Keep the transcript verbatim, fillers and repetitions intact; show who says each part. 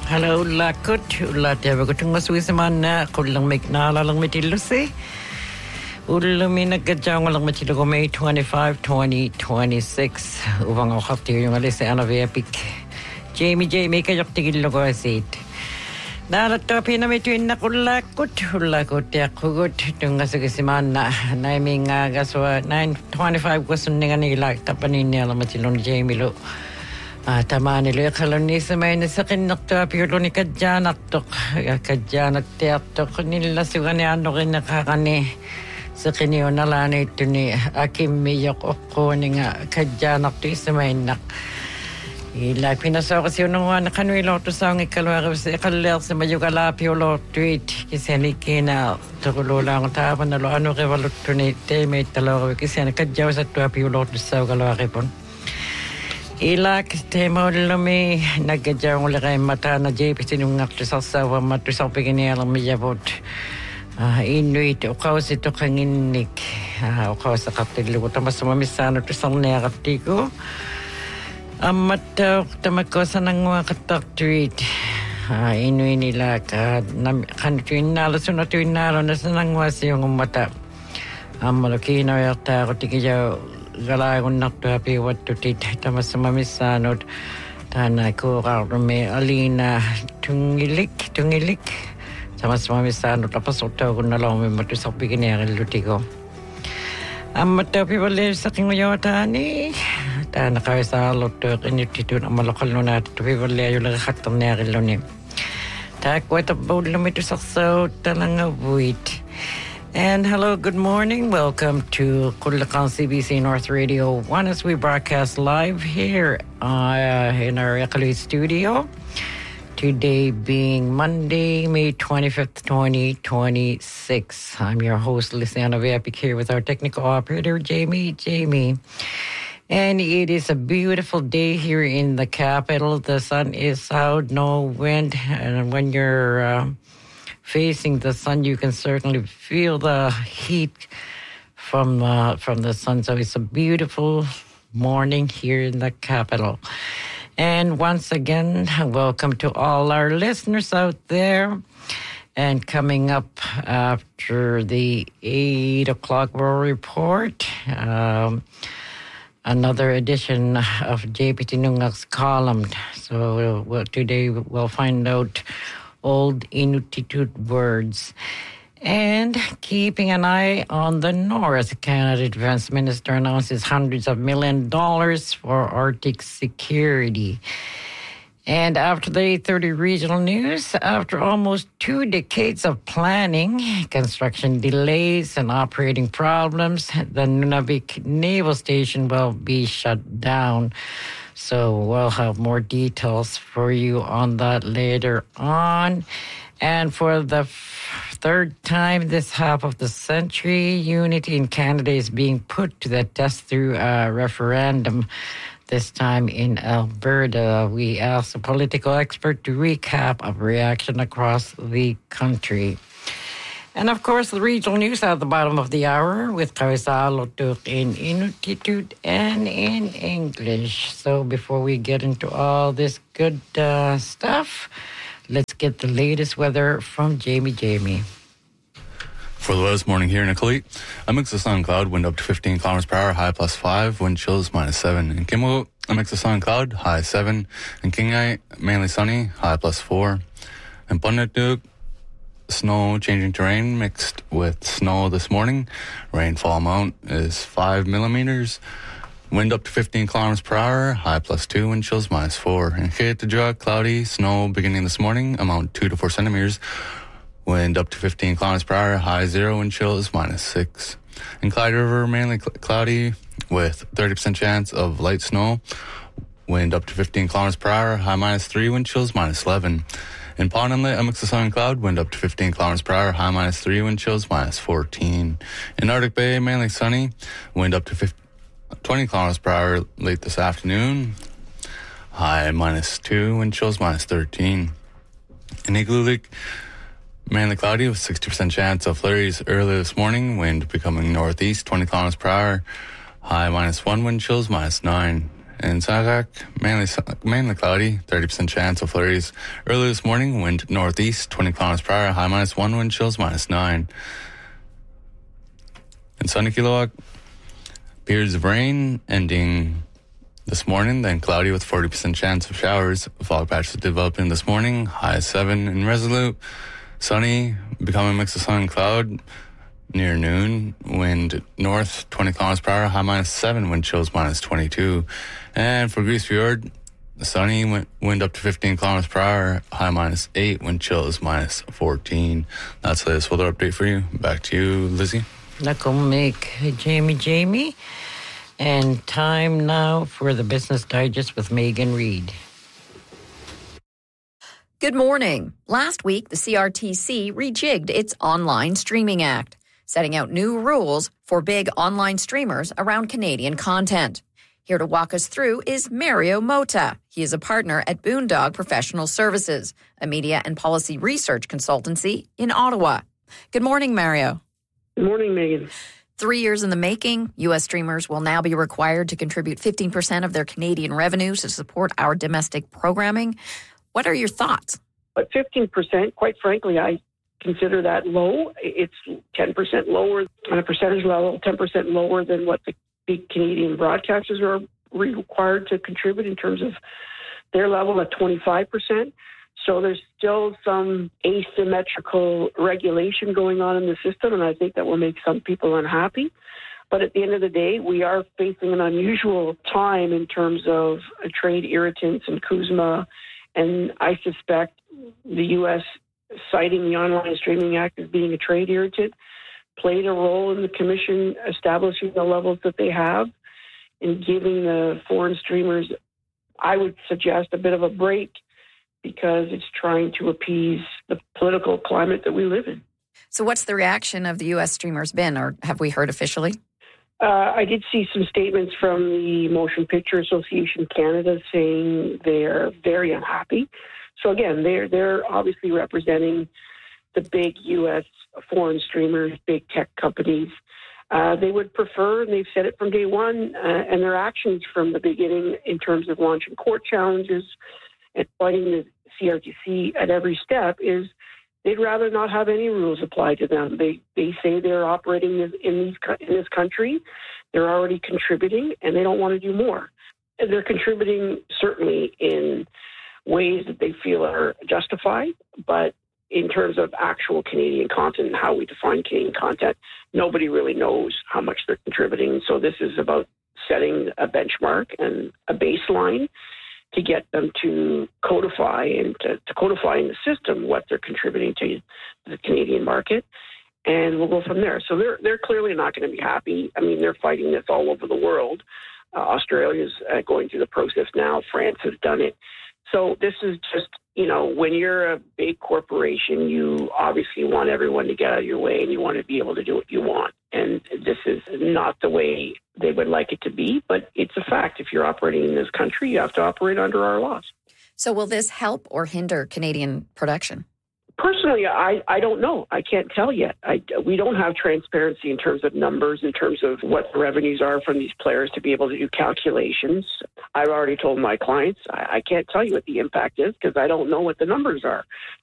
Speaker 1: Hello, lakut, ulatewa ko tungo suisaman na kulang miknala lang mitilusi. Ulumi nagkadjang lang matilo ko May twenty-fifth, twenty twenty-six. Upang ako kapti yung alis sa Anavepik. Jamie, Jamie, kayok tigil ko asit. Nalatopi na may tuwin na kulakut, ulakut, yakugut, tunga sa kasiman na naiming gaswa nine twenty-five ko suningan nila kapanin niya lang matilo ni Jamie lo. Ah, tama nila kalon ni sa may nasakin naktapi ulo ni kadyanak tok. Kadyanak tiyak tok nila sugan ni ano kin nakakani. Sa kiniyo na lang ito ni Akim Miyok Oko ni nga kadyanak to isa may nak. Ilag pinasaw kasi yun nga nakanuilo to sa ang ikalwa kasi ikalir sa mayo kalapi ulo tweet kasi ni kina tukulo lang tapan na lo ano kawalut to ni teme talo kasi nakadyaw sa tuwapi ulo to sa kalwa kipon. Ilag tema ulo mi nagkadyaw ulo kay mata na J P sinungak to sa sawa matu sa paginialang miyabot. Uh, Inuit, ukaw si ito kanginik. Uh, ukaw sa kaptilu ko. Tamas mamisano ito sang nakapti ko. Amat uh, tamako sa nang mga katak-tweet. Uh, Inuit nila ka. Kan tuwin nalo, suna tuwin nalo na sa nang wasi yung umata. Ang malukino yakta ako tikiyaw galagon nakto happy what to tit. Tamas mamisano. Tanay ko karumi alina tungilik, tungilik. Sama sama misano tapos utaw ko na lang may matusok bigyan niya ang luti ko. Ang matapi wala sa aking mayota ni ta nakawin sa luto kinitito na malakal no natin tapi wala yung nakakatam niya ang luti. Ta kwet about lumito sa so talang abuit. And hello, good morning. Welcome to Kulakan C B C North Radio one as we broadcast live here uh, in our Ekali studio. Today being Monday, May twenty-fifth, twenty twenty-six. I'm your host, Lysiana Viapik, here with our technical operator, Jamie. Jamie. And it is a beautiful day here in the capital. The sun is out, no wind. And when you're uh, facing the sun, you can certainly feel the heat from, uh, from the sun. So it's a beautiful morning here in the capital. And once again, welcome to all our listeners out there. And coming up after the eight o'clock World Report, um, another edition of J P Tinungak's column. So well, today we'll find out old Inuktitut words. And keeping an eye on the north, Canada Defense Minister announces hundreds of million dollars for Arctic security. And after the eight thirty regional news, after almost two decades of planning, construction delays, and operating problems, the Nunavik Naval Station will be shut down. So we'll have more details for you on that later on. And for the third time this half of the century, unity in Canada is being put to the test through a referendum, this time in Alberta. We asked a political expert to recap of reaction across the country. And of course, the regional news at the bottom of the hour with Kawisa Lotuk in Inuktitut and in English. So before we get into all this good uh, stuff, let's get the latest weather from Jamie Jamie.
Speaker 2: For the weather this morning here in Iqaluit, a mix of sun and cloud, wind up to fifteen kilometers per hour, high plus five, wind chills minus seven. In Kimiluk, a mix of sun and cloud, high seven. In Kingai, mainly sunny, high plus four. In Punituk, snow changing to rain mixed with snow this morning. Rainfall amount is five millimeters. Wind up to fifteen kilometers per hour, high plus two, wind chills minus four. In Khayatijua, cloudy, snow beginning this morning, amount two to four centimeters. Wind up to fifteen kilometers per hour, high zero, wind chills minus six. In Clyde River, mainly cl- cloudy with thirty percent chance of light snow. Wind up to fifteen kilometers per hour, high minus three, wind chills minus eleven. In Pond Inlet, a mix of sun and cloud, wind up to fifteen kilometers per hour, high minus three, wind chills minus fourteen. In Arctic Bay, mainly sunny, wind up to fifteen. twenty kilometers per hour late this afternoon. High minus two, wind chills minus thirteen. In Iqaluit, mainly cloudy with sixty percent chance of flurries early this morning. Wind becoming northeast, twenty kilometers per hour. High minus one, wind chills minus nine. In Sagak, mainly mainly cloudy, thirty percent chance of flurries. Early this morning, wind northeast, twenty kilometers per hour, high minus one, wind chills minus nine. In sunny Kilowog, periods of rain ending this morning, then cloudy with forty percent chance of showers. Fog patches developing this morning, high seven. In Resolute, sunny, becoming a mix of sun and cloud. Near noon, wind north, twenty kilometers per hour, high minus seven, wind chills minus twenty-two. And for Grise Fjord, sunny, wind, wind up to fifteen kilometers per hour, high minus eight, wind chills minus fourteen. That's the latest weather update for you. Back to you, Lizzie.
Speaker 1: That'll make Jamie Jamie. And time now for the Business Digest with Megan Reid.
Speaker 3: Good morning. Last week, the C R T C rejigged its Online Streaming Act, setting out new rules for big online streamers around Canadian content. Here to walk us through is Mario Mota. He is a partner at Boondog Professional Services, a media and policy research consultancy in Ottawa. Good morning, Mario.
Speaker 4: Good morning, Megan.
Speaker 3: Three years in the making, U S streamers will now be required to contribute fifteen percent of their Canadian revenues to support our domestic programming. What are your thoughts?
Speaker 4: But fifteen percent, quite frankly, I consider that low. It's ten percent lower on a percentage level, ten percent lower than what the big Canadian broadcasters are required to contribute in terms of their level at twenty-five percent. So there's still some asymmetrical regulation going on in the system, and I think that will make some people unhappy. But at the end of the day, we are facing an unusual time in terms of trade irritants and C U S M A, and I suspect the U S citing the Online Streaming Act as being a trade irritant played a role in the Commission establishing the levels that they have and giving the foreign streamers, I would suggest, a bit of a break because it's trying to appease the political climate that we live in.
Speaker 3: So what's the reaction of the U S streamers been, or have we heard officially?
Speaker 4: Uh, I did see some statements from the Motion Picture Association Canada saying they're very unhappy. So again, they're they're obviously representing the big U S foreign streamers, big tech companies. Uh, they would prefer, and they've said it from day one, uh, and their actions from the beginning in terms of launching court challenges and fighting the C R T C at every step is they'd rather not have any rules applied to them. They they say they're operating in, these, in this country. They're already contributing, and they don't want to do more. And they're contributing certainly in ways that they feel are justified, but in terms of actual Canadian content and how we define Canadian content, nobody really knows how much they're contributing. So this is about setting a benchmark and a baseline to get them to codify and to, to codify in the system what they're contributing to the Canadian market, and we'll go from there. So they're they're clearly not going to be happy. I mean, they're fighting this all over the world. Uh, Australia's uh, going through the process now. France has done it. So this is just, you know, when you're a big corporation, you obviously want everyone to get out of your way and you want to be able to do what you want. And this is not the way they would like it to be, but it's a fact. If you're operating in this country, you have to operate under our laws.
Speaker 3: So will this help or hinder Canadian production?
Speaker 4: Personally, I, I don't know. I can't tell yet. I, we don't have transparency in terms of numbers, in terms of what the revenues are from these players to be able to do calculations. I've already told my clients I, I can't tell you what the impact is because I don't know what the numbers are.